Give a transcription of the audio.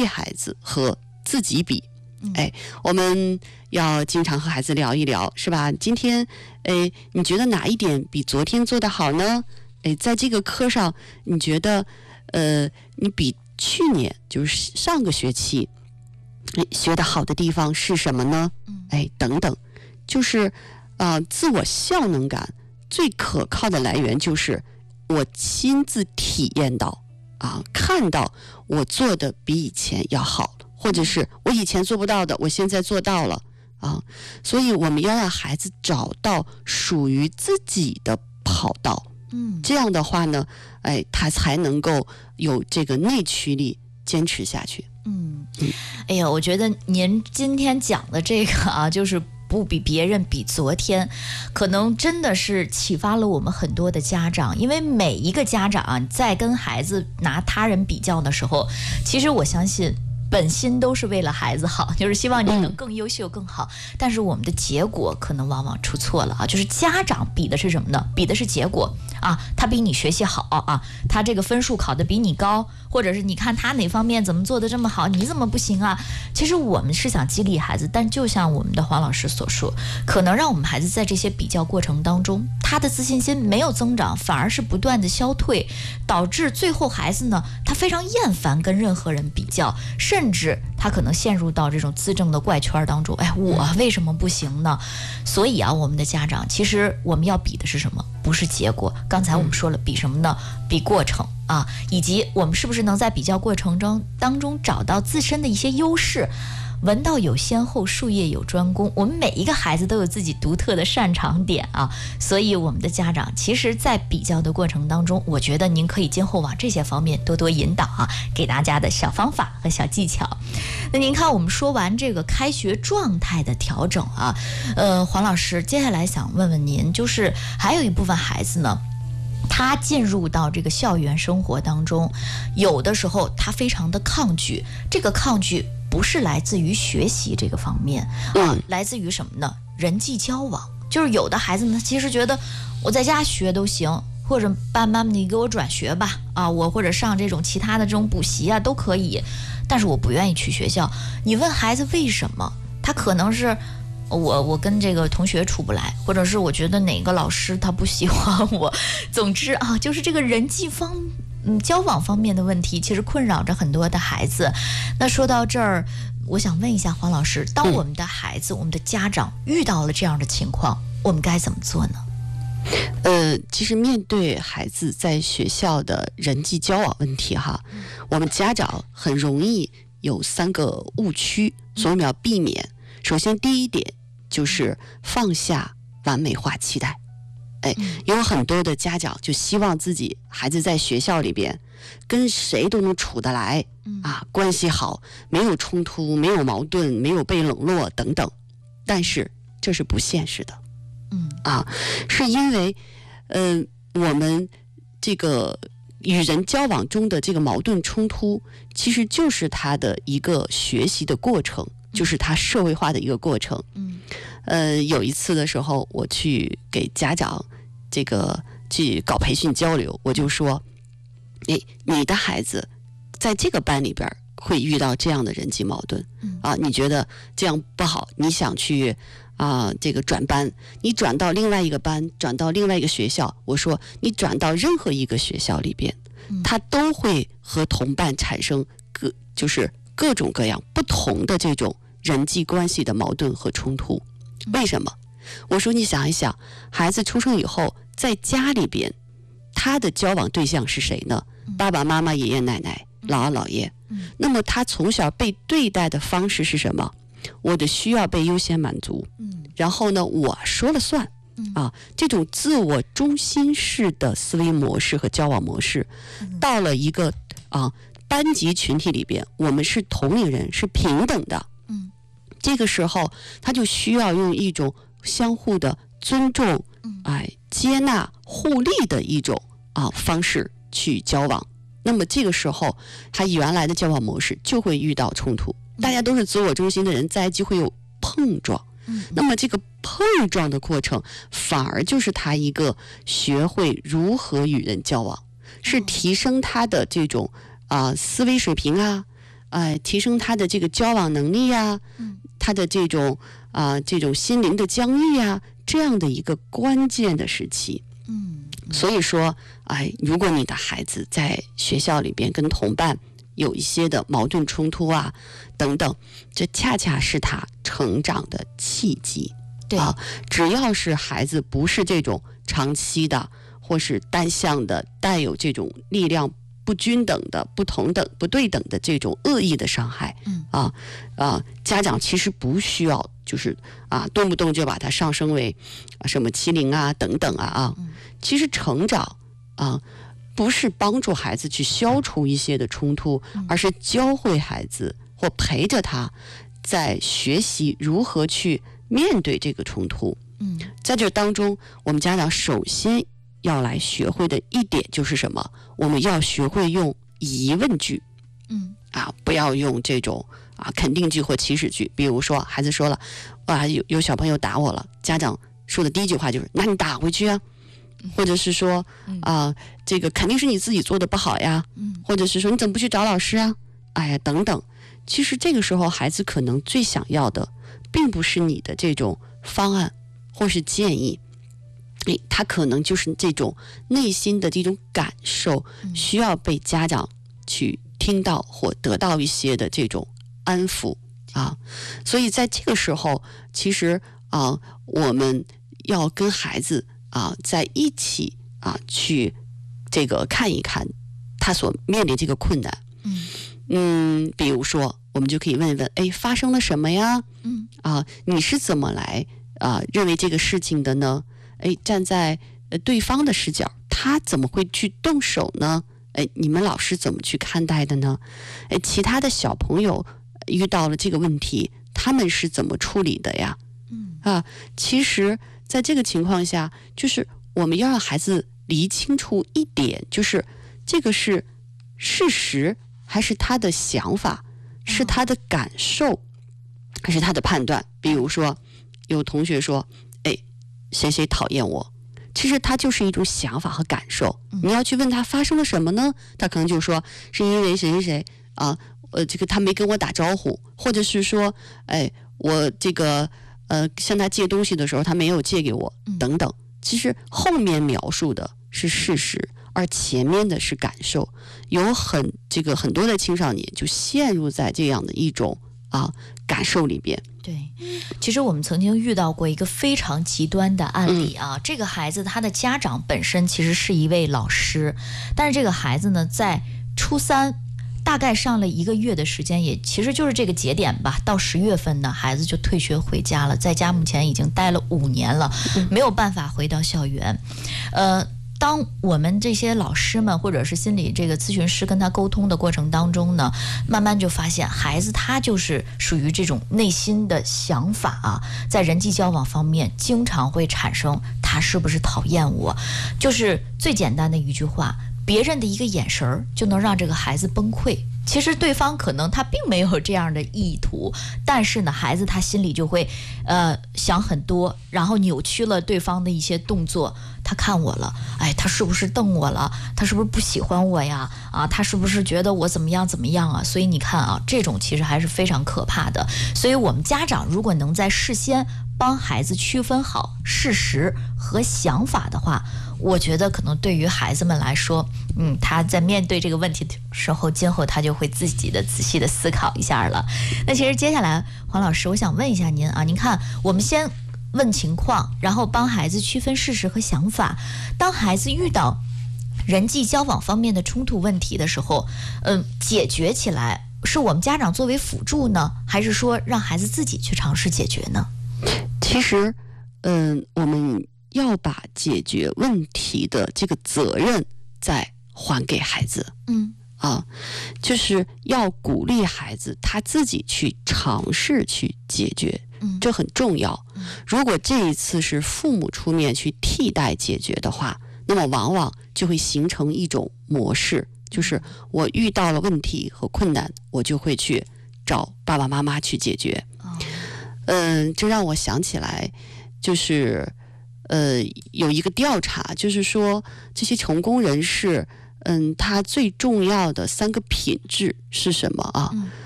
育孩子和自己比。我们要经常和孩子聊一聊，是吧？今天你觉得哪一点比昨天做得好呢？在这个课上你觉得你比去年就是上个学期学得好的地方是什么呢？等等，就是自我效能感最可靠的来源就是我亲自体验到看到我做的比以前要好，或者是我以前做不到的我现在做到了所以我们要让孩子找到属于自己的跑道，这样的话呢他才能够有这个内驱力坚持下去。 哎呀，我觉得您今天讲的这个就是不比别人比昨天，可能真的是启发了我们很多的家长。因为每一个家长在跟孩子拿他人比较的时候，其实我相信本心都是为了孩子好，就是希望你能更优秀更好，但是我们的结果可能往往出错了就是家长比的是什么呢？比的是结果他比你学习好他这个分数考得比你高，或者是你看他哪方面怎么做得这么好，你怎么不行其实我们是想激励孩子，但就像我们的黄老师所说，可能让我们孩子在这些比较过程当中，他的自信心没有增长，反而是不断的消退，导致最后孩子呢，他非常厌烦跟任何人比较，甚至他可能陷入到这种自证的怪圈当中。我为什么不行呢？所以我们的家长其实我们要比的是什么？不是结果。刚才我们说了，比什么呢？比过程以及我们是不是能在比较过程当中找到自身的一些优势。闻道有先后，术业有专攻，我们每一个孩子都有自己独特的擅长点所以我们的家长其实在比较的过程当中，我觉得您可以今后往这些方面多多引导给大家的小方法和小技巧。那您看我们说完这个开学状态的调整黄老师接下来想问问您，就是还有一部分孩子呢，他进入到这个校园生活当中，有的时候他非常的抗拒，这个抗拒不是来自于学习这个方面来自于什么呢？人际交往。就是有的孩子呢，其实觉得我在家学都行，或者爸妈你给我转学吧我或者上这种其他的这种补习都可以，但是我不愿意去学校。你问孩子为什么，他可能是我跟这个同学处不来，或者是我觉得哪个老师他不喜欢我，总之就是这个人际交往方面的问题其实困扰着很多的孩子。那说到这儿，我想问一下黄老师，当我们的孩子我们的家长遇到了这样的情况，我们该怎么做呢？ 其实面对孩子在学校的人际交往问题我们家长很容易有3个误区，所以我们要避免。首先第一点就是放下完美化期待。有很多的家长就希望自己孩子在学校里边跟谁都能处得来关系好，没有冲突，没有矛盾，没有被冷落等等，但是这是不现实的是因为我们这个与人交往中的这个矛盾冲突其实就是他的一个学习的过程，就是他社会化的一个过程。有一次的时候我去给家长这个去搞培训交流，我就说你的孩子在这个班里边会遇到这样的人际矛盾你觉得这样不好，你想去这个转班，你转到另外一个班，转到另外一个学校，我说你转到任何一个学校里边他都会和同伴产生就是各种各样不同的这种人际关系的矛盾和冲突。为什么？我说你想一想，孩子出生以后在家里边他的交往对象是谁呢？爸爸妈妈、爷爷奶奶、姥姥姥爷。那么他从小被对待的方式是什么？我的需要被优先满足然后呢我说了算这种自我中心式的思维模式和交往模式到了一个班级群体里边，我们是同龄人，是平等的这个时候他就需要用一种相互的尊重接纳互利的一种方式去交往。那么这个时候他原来的交往模式就会遇到冲突，大家都是自我中心的人，在一起会有碰撞那么这个碰撞的过程反而就是他一个学会如何与人交往，是提升他的这种思维水平提升他的这个交往能力呀，他的这种心灵的疆域呀，这样的一个关键的时期。所以说，如果你的孩子在学校里边跟同伴有一些的矛盾冲突啊，等等，这恰恰是他成长的契机。 对只要是孩子不是这种长期的或是单向的，带有这种力量不均等的、不同等、不对等的这种恶意的伤害，家长其实不需要就是动不动就把它上升为什么欺凌啊等等其实成长不是帮助孩子去消除一些的冲突，而是教会孩子或陪着他在学习如何去面对这个冲突。在这当中，我们家长首先要来学会的一点就是什么？我们要学会用疑问句，不要用这种肯定句或祈使句。比如说，孩子说了，有小朋友打我了，家长说的第一句话就是那你打回去啊，或者是说这个肯定是你自己做的不好呀，或者是说你怎么不去找老师啊，等等。其实这个时候孩子可能最想要的并不是你的这种方案或是建议，他可能就是这种内心的这种感受需要被家长去听到或得到一些的这种安抚所以在这个时候其实我们要跟孩子在一起去这个看一看他所面临这个困难。比如说我们就可以问一问，发生了什么呀？你是怎么来认为这个事情的呢？站在对方的视角，他怎么会去动手呢？你们老师怎么去看待的呢？其他的小朋友遇到了这个问题，他们是怎么处理的呀？其实在这个情况下，就是我们要让孩子理清楚一点，就是这个是事实还是他的想法，是他的感受还是他的判断。比如说有同学说谁谁讨厌我，其实他就是一种想法和感受。你要去问他发生了什么呢？他可能就说是因为谁谁谁这个他没跟我打招呼，或者是说我这个向他借东西的时候他没有借给我等等。其实后面描述的是事实，而前面的是感受。有很多的青少年就陷入在这样的一种感受里边。 对，其实我们曾经遇到过一个非常极端的案例这个孩子他的家长本身其实是一位老师，但是这个孩子呢在初3大概上了1个月的时间，也其实就是这个节点吧，到10月份呢孩子就退学回家了，在家目前已经待了5年了，没有办法回到校园。当我们这些老师们或者是心理这个咨询师跟他沟通的过程当中呢，慢慢就发现孩子他就是属于这种内心的想法在人际交往方面经常会产生他是不是讨厌我。就是最简单的一句话，别人的一个眼神就能让这个孩子崩溃。其实对方可能他并没有这样的意图，但是呢孩子他心里就会想很多，然后扭曲了对方的一些动作。他看我了，他是不是瞪我了？他是不是不喜欢我呀？他是不是觉得我怎么样啊？所以你看这种其实还是非常可怕的。所以我们家长如果能在事先帮孩子区分好事实和想法的话，我觉得可能对于孩子们来说，他在面对这个问题的时候，今后他就会自己的仔细的思考一下了。那其实接下来黄老师，我想问一下您您看我们先问情况，然后帮孩子区分事实和想法。当孩子遇到人际交往方面的冲突问题的时候，解决起来是我们家长作为辅助呢，还是说让孩子自己去尝试解决呢？ 其实我们要把解决问题的这个责任再还给孩子。就是要鼓励孩子他自己去尝试去解决，这很重要。如果这一次是父母出面去替代解决的话，那么往往就会形成一种模式，就是我遇到了问题和困难，我就会去找爸爸妈妈去解决。这让我想起来，就是有一个调查，就是说这些成功人士他最重要的3个品质是什么